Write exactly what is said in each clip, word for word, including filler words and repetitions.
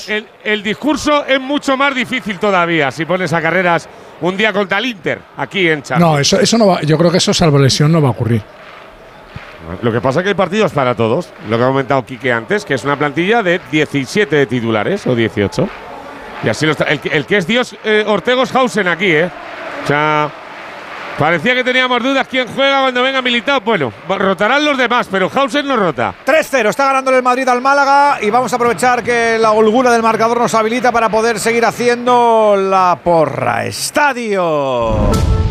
el, el discurso es mucho más difícil todavía si pones a Carreras un día contra el Inter, aquí en Champions. No, eso, eso no va. Yo creo que eso, salvo lesión, no va a ocurrir. Lo que pasa es que hay partidos para todos. Lo que ha comentado Quique antes, que es una plantilla de diecisiete de titulares o dieciocho. Y así lo está. El, el que es Dios, eh, Ortego es Hausen aquí, ¿eh? O sea, parecía que teníamos dudas quién juega cuando venga Militao. Bueno, rotarán los demás, pero Hausen no rota. tres cero, está ganando el Madrid al Málaga y vamos a aprovechar que la holgura del marcador nos habilita para poder seguir haciendo la porra. Estadio.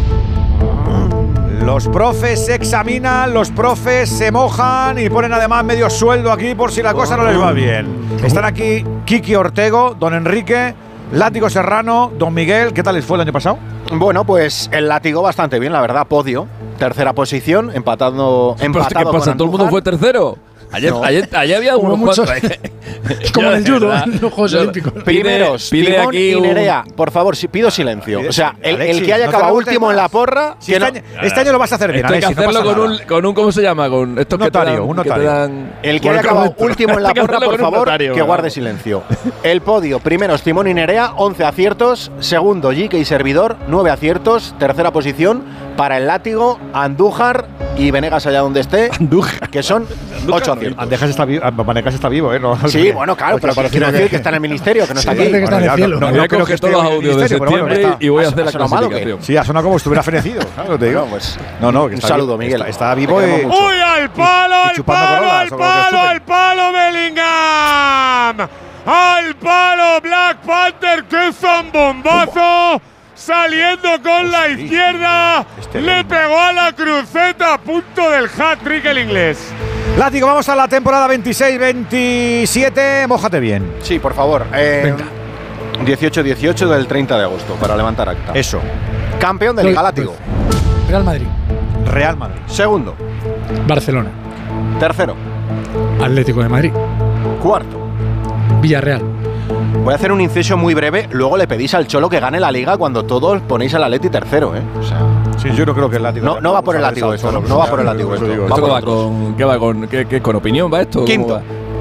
Los profes se examinan, los profes se mojan y ponen además medio sueldo aquí por si la cosa no les va bien. Están aquí Kiki Ortego, don Enrique, Látigo Serrano, don Miguel. ¿Qué tal les fue el año pasado? Bueno, pues el Látigo bastante bien, la verdad. Podio, tercera posición, empatando, empatado ¿Qué pasa? con ¿Todo el mundo fue tercero? Ayer, No. ayer, ayer había unos muchos. cuantos. Es como en el judo, en los Juegos Yo- Olímpicos. Primeros, Pide Timón aquí y un- Nerea, por favor, si, pido silencio. Pide O sea, silencio. el, el Alexis, que haya no te acabado preguntes último en más. la porra… Si que este, no- año, este año lo vas a hacer bien, Esto hay que Alexis, no hacerlo pasa con un, nada. con un, ¿cómo se llama? Con estos Un notario, que te dan, un que te notario. dan- El que Bueno, haya acabado correcto. último en la Hay que porra, hacerlo por con un favor, notario, que ¿no? guarde silencio. El podio, primeros Timón y Nerea, once aciertos. Segundo, Jique y Servidor, nueve aciertos. Tercera posición para el Látigo, Andújar y Venegas allá donde esté, Andújar. que son ocho aciertos. Bandejas está vivo, Bandejas está vivo, ¿eh? No, Sí, bueno, claro, pero Ocho, quiero que- decir que está en el ministerio, que no está Sí, aquí. parece que está en el ya, cielo. no, Voy no a creo que coger esté todos los en el audios de ministerio, pero bueno, septiembre está. y voy a ¿Ha- hacer ha la sonado mal o qué? clasificación. Sí, ha sonado como si estuviera fenecido, claro, te digo. No, pues, no, no, que un está saludo, vi- Miguel. Está, está vivo Te y… queremos mucho. ¡Uy, al palo, Y al chupando palo, corolas, al o lo que palo, chupen. al palo, Bellingham! ¡Al palo, Black Panther! ¡Qué zambombazo! Saliendo con la izquierda, Este le Bellingham. pegó a la cruceta a punto del hat-trick el inglés. Látigo, vamos a la temporada veintiséis veintisiete. Mójate bien. Sí, por favor. Eh, Venga. dieciocho dieciocho del treinta de agosto, para levantar acta. Eso. Campeón de Liga Látigo. Real Madrid, Real Madrid. Segundo. Barcelona, Tercero. Atlético de Madrid, Cuarto. Villarreal. Voy a hacer un inciso muy breve. Luego le pedís al Cholo que gane la Liga cuando todos ponéis al Atleti tercero, ¿eh? O sea, Sí, yo no creo que el Látigo… no, no va por el Látigo esto, no, no va por el Látigo esto. Va ¿Esto por qué va otros. con, qué va con, qué, qué- con opinión va esto? ¿Cómo Quinto.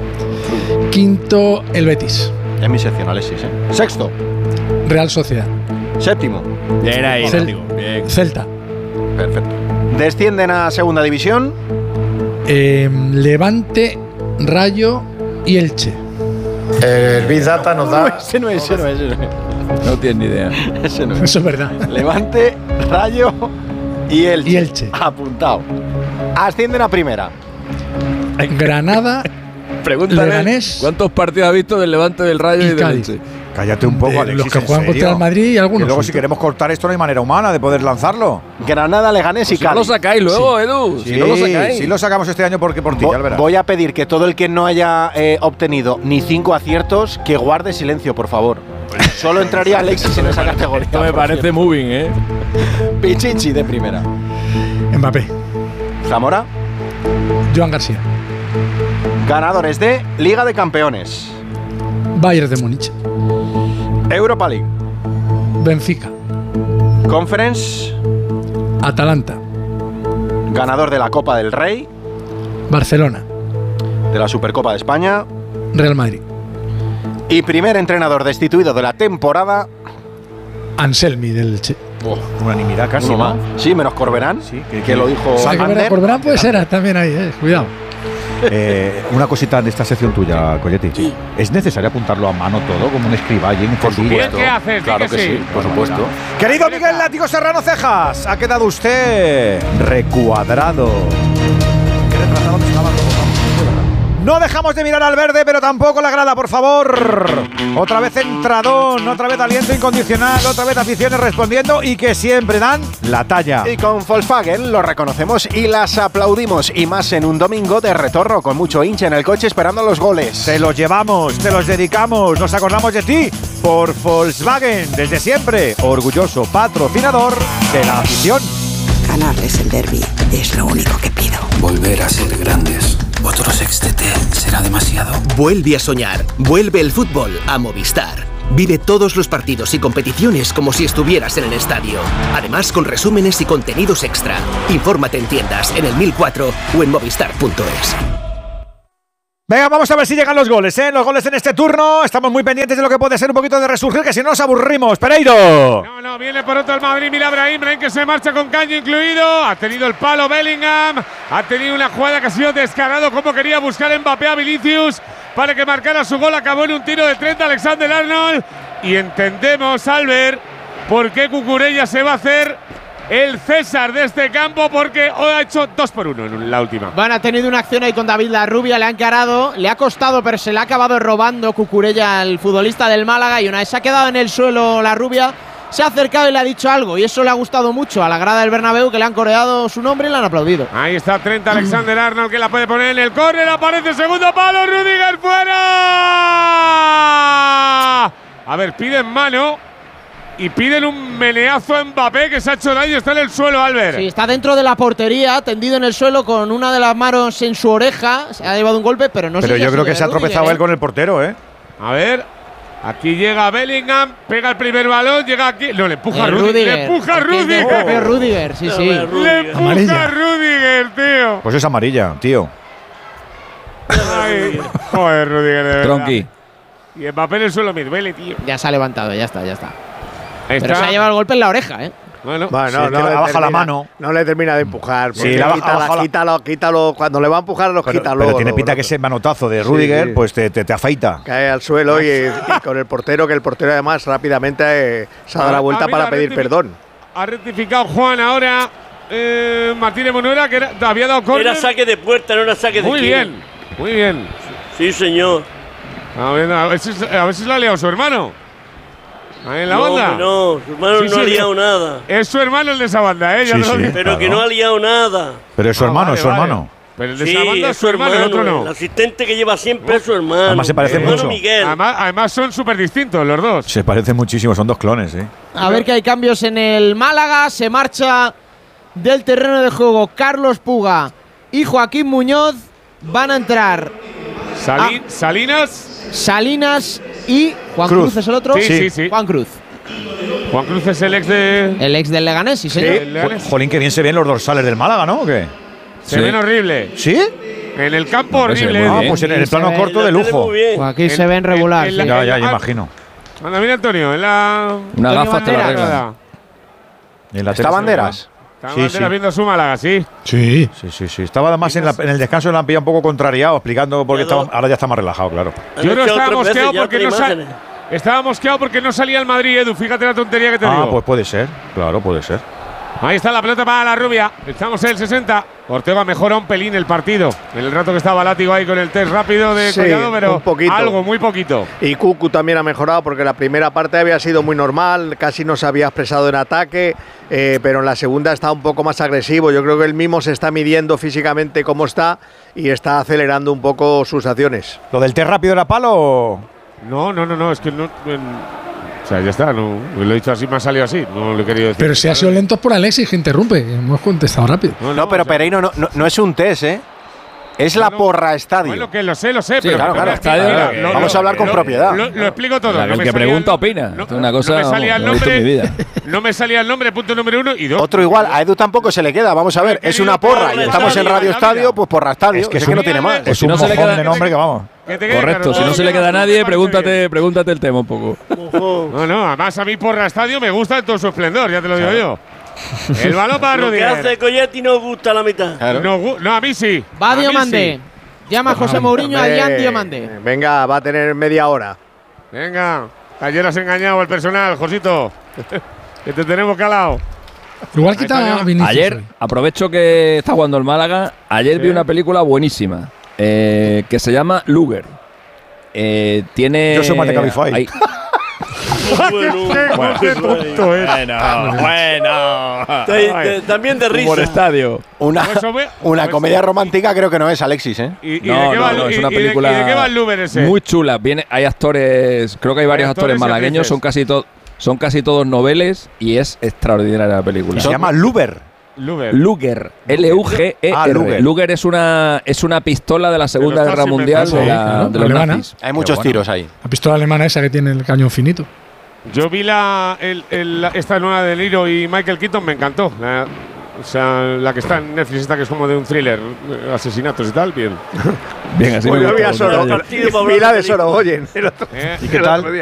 va? Quinto, el Betis. Es mi sección, Alexis, ¿eh? Sexto. Real Sociedad. Séptimo. Bien ahí, Cel- Látigo, bien. Celta. Perfecto. Descienden a segunda división. Eh, Levante, Rayo y Elche. El Big Data nos da… Ese no es, ese no es, ese no es. No tienes ni idea. Ese no es. Eso es verdad. Levante, Rayo y Elche. Y Elche. Apuntado. Ascienden a primera. Granada, Pregúntale Leganés. cuántos partidos ha visto del Levante, del Rayo Y y, del Cádiz. Elche. Cállate un poco, de Alexis, los que ¿en juegan serio? contra el Madrid y algunos. Que luego si otros. queremos cortar esto no hay manera humana de poder lanzarlo. Granada, Leganés y Si no lo Cádiz. sacáis luego, Edu. Si no lo sacáis. sí lo sacamos este año porque por ti, Vo- ya verás. Voy a pedir que todo el que no haya eh, obtenido ni cinco aciertos, que guarde silencio, por favor. Solo entraría Alexis en esa categoría. Esto me por parece cierto. moving, ¿eh? Pichichi de primera. Mbappé, Zamora, Joan García, ganadores de Liga de Campeones, Bayern de Múnich, Europa League, Benfica, Conference, Atalanta, ganador de la Copa del Rey, Barcelona, de la Supercopa de España Real Madrid, y primer entrenador destituido de la temporada. Anselmi del Elche. Unanimidad casi, Uno ¿no? más. Sí, menos Corberán, Sí, que, que- lo dijo O sea, que verdad, Ander. Corberán puede ser también ahí, eh. Cuidado. Eh, una cosita de esta sección tuya, Colletti. ¿Es necesario apuntarlo a mano todo, como un escriba allí en un Por fondillo? supuesto. ¿Qué haces? Di Claro que que sí, sí. por supuesto. Querido Miguel Látigo Serrano Cejas, ha quedado usted recuadrado. Qué retrasado me sonaba todo. No dejamos de mirar al verde, pero tampoco la grada, por favor. Otra vez entradón, otra vez aliento incondicional, otra vez aficiones respondiendo y que siempre dan la talla. Y con Volkswagen lo reconocemos y las aplaudimos. Y más en un domingo de retorno con mucho hincha en el coche esperando los goles. Te los llevamos, te los dedicamos, nos acordamos de ti por Volkswagen, desde siempre, orgulloso patrocinador de la afición. Ganarles el derbi es lo único que pido. Volver a ser grandes. Otro sextete será demasiado. Vuelve a soñar. Vuelve el fútbol a Movistar. Vive todos los partidos y competiciones como si estuvieras en el estadio. Además, con resúmenes y contenidos extra. Infórmate en tiendas, en el mil cuatro o en movistar punto es. Venga, vamos a ver si llegan los goles, ¿eh? Los goles en este turno. Estamos muy pendientes de lo que puede ser un poquito de resurgir, que si no nos aburrimos. ¡Pereiro! No, no, viene por otro el Madrid. Mira Brahim, Brahim que se marcha con caño incluido. Ha tenido el palo Bellingham. Ha tenido una jugada que ha sido descarado, como quería buscar Mbappé a Vinicius para que marcara su gol. Acabó en un tiro de treinta Alexander-Arnold. Y entendemos, Albert, por qué Cucurella se va a hacer el César de este campo, porque hoy ha hecho dos por uno en la última. Bueno, ha tenido una acción ahí con David Larrubia, le ha encarado, le ha costado, pero se le ha acabado robando Cucurella, el futbolista del Málaga, y una vez se ha quedado en el suelo Larrubia, se ha acercado y le ha dicho algo, y eso le ha gustado mucho a la grada del Bernabéu, que le han coreado su nombre y le han aplaudido. Ahí está treinta Alexander-Arnold, que la puede poner en el córner, aparece segundo palo, Rüdiger fuera. A ver, piden mano. Y piden un meneazo a Mbappé, que se ha hecho daño, está en el suelo, Albert. Sí, está dentro de la portería, tendido en el suelo con una de las manos en su oreja. Se ha llevado un golpe, pero no sé. Pero si yo ha creo sido que se ha de tropezado Rüdiger, él con el portero, ¿eh? A ver, aquí llega Bellingham, pega el primer balón, llega aquí. No, le empuja a Eh, Rüdiger. Rüdiger. Le empuja a Es que es del Rüdiger. propio Rüdiger, sí, sí. Le empuja Amarilla. a Rüdiger, tío. Pues es amarilla, tío. Ay, joder, Rüdiger, de verdad. Tronqui. Y Mbappé en el suelo, me duele, tío. Ya se ha levantado, ya está, ya está. Ahí Pero está. se ha llevado el golpe en la oreja, ¿eh? Bueno, Bueno, Sí, es que no le le baja la termina- mano. No le termina de empujar. Sí, porque le baja- quítala, baja la- quítalo, quítalo. Cuando le va a empujar, lo Pero, quita pero luego. tiene luego, pinta luego. que ese manotazo de Sí, Rüdiger, sí. pues te, te, te afeita. Cae al suelo y, y con el portero, que el portero además rápidamente eh, se ha dado la Ah, vuelta mira, para pedir rectific- perdón. Ha rectificado Juan ahora. Eh, Martínez Monuera, que era- había dado córner. Era saque de puerta, no era saque de Muy esquina. bien, muy bien. Sí, señor. A ver, a ver si, a ver si lo ha liado su hermano. Ahí en la no, banda. hombre, no, su hermano Sí, no sí, ha liado sí. nada. Es su hermano el de esa banda, ¿eh? Ya Sí, te lo sí. digo. Pero que Claro. no ha liado nada. Pero es su Ah, hermano, vale, es su vale. hermano. Pero el de Sí, esa banda es su hermano, el otro no. El asistente que lleva siempre es su hermano. Además se parecen Mi hermano mucho. Miguel. Además, además son súper distintos los dos. Se parecen muchísimo, son dos clones, ¿eh? A ver que hay cambios en el Málaga. Se marcha del terreno de juego Carlos Puga y Joaquín Muñoz. Van a entrar Sali- Ah. Salinas. Salinas y Juan Cruz. Cruz. ¿Es el otro? Sí, sí, sí. Juan Cruz, Juan Cruz es el ex de. el ex del Leganés, sí, señor. del Leganés. Jolín, que bien se ven los dorsales del Málaga, ¿no? ¿O qué? Se Sí. ven horrible. ¿Sí? En el campo Hombre, se ve horrible. muy Ah, bien. pues en el Sí, plano se ve. corto de La tele lujo. muy bien. Joaquín En- se ven regular. en sí. la- Ya, ya, Ah, ya imagino. Anda, mira Antonio, en la. Una Antonio gafa te la Banderas. arreglan. En la ¿Está tele se Banderas? Está Sí, Banderas sí. viendo su Málaga, sí. Sí. Sí, sí, sí. Estaba además en, la- en el descanso de la pilla un poco contrariado, explicando por qué Ya estaba. no. Ahora ya está más relajado, claro. Han Yo creo que echado estaba tres veces mosqueado ya porque no tres sa- imágenes. Estaba mosqueado porque no salía el Madrid, Edu. Fíjate la tontería que te Ah, digo. pues puede ser. Claro, puede ser. Ahí está la pelota para la rubia. Estamos en el sesenta. Ortega mejora un pelín el partido. En el rato que estaba Látigo ahí con el test rápido de Sí, Collado, pero un poquito. algo, muy poquito. Y Cucu también ha mejorado porque la primera parte había sido muy normal, casi no se había expresado en ataque, eh, pero en la segunda está un poco más agresivo. Yo creo que él mismo se está midiendo físicamente cómo está y está acelerando un poco sus acciones. ¿Lo del té rápido era palo o...? No, no, no, no, es que no. en- o sea, ya está, no, lo he dicho así, me ha salido así. No lo he querido decir. Pero si ha sido lento es por Alexis, que interrumpe. que Hemos contestado rápido. No, pero o sea, Pereiro no, no, no es un test, ¿eh? Es la no, porra estadio. Bueno, que lo sé, lo sé, Sí, pero claro, pero claro. me- Estadio, mira, que- lo- Vamos lo- a hablar con lo- propiedad. Lo, lo explico todo. Claro, no el me que salía pregunta el- opina. No, Es una no cosa, me salía el vamos, lo he nombre. visto en mi vida. No me salía el nombre, punto número uno. Y dos. Otro igual, a Edu tampoco se le queda. Vamos a ver, es una porra y estamos en Radio Estadio, pues porra estadio. Es que Es es que un- no tiene más. Es si un no se le mojón queda- de nombre que vamos. Que te quede Correcto, claro, si no todo se le que queda a me nadie, parece pregúntate, bien. pregúntate el tema un poco. No, no, además a mí porra estadio me gusta en todo su esplendor, ya te lo digo yo. El balón para Lo que Rudiger. hace Coyetti no gusta la mitad. No, gu- no, a mí sí. Va A mí Diomandé. sí. Llama a José Mourinho a Hombre, Jan Diomandé. Venga, va a tener media hora. Venga, ayer has engañado al personal, Josito. Que te tenemos calado. Igual Ahí quita está, a Vinicius. Ayer, hoy. aprovecho que está jugando el Málaga. Ayer vi Sí. una película buenísima eh, que se llama Luger. Eh, tiene. Yo soy más de Cabify. hay- Bueno, Qué tonto es. Bueno, bueno. Te- te- también de Por risa. estadio. Una, Pues, hombre, una pues- comedia romántica creo que no es, Alexis, ¿eh? ¿Y, y No, de qué no, va, no, y- es una y de- película ¿Y de qué va el Luber ese? muy chula. Viene, hay actores, creo que hay varios actores actores y malagueños, actrices. son casi, to- son casi todos noveles y es extraordinaria la película. Se llama Luber. Luber. Luger, L U G E R. Ah, Luger. Luger es una, es una pistola de la Segunda estás Guerra Mundial inventando, de, la- claro, de los alemana. nazis. Hay muchos Pero bueno. tiros ahí. La pistola alemana esa que tiene el cañón finito. Yo vi la, el- el- esta nueva de Niro y Michael Keaton, me encantó. La- O sea, la que está en Netflix, esta que es como de un thriller, eh, asesinatos y tal, bien. Bien, así Pues me yo vi gusta. a Soro, Partido para vi la hablar de de Sorogoyen. ¿Y qué tal?